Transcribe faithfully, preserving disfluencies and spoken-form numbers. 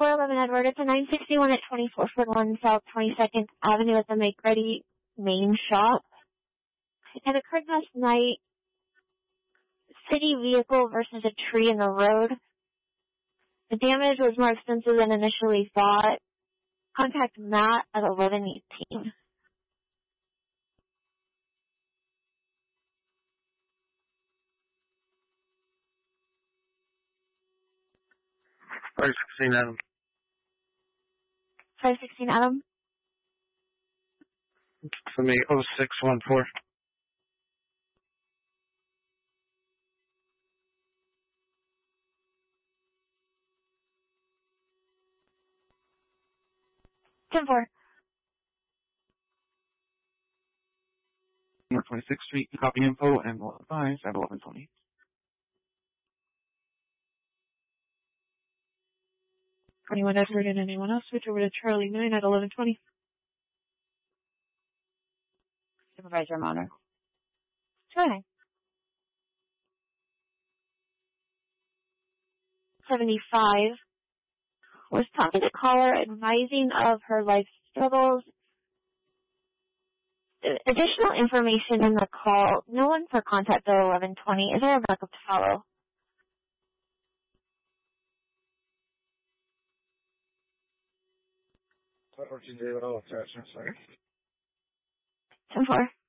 four eleven Edward, it's a nine sixty-one at twenty-four foot one South twenty-second Avenue at the Make Ready main shop. It occurred last night. City vehicle versus a tree in the road. The damage was more extensive than initially thought. Contact Matt at eleven eighteen. five sixteen Adam. five sixteen Adam? For me, oh six one four. ten four. North twenty-sixth Street, copy info, and we'll advise at eleven twenty. twenty-one Edward and anyone else, switch over to Charlie nine at eleven twenty. Supervisor Monner. Charlie. seventy-five. Was talking to caller, advising of her life struggles. Additional information in the call. No one for contact at eleven twenty. Is there a backup to follow? fourteen David, I'll attach, I'm sorry. ten four.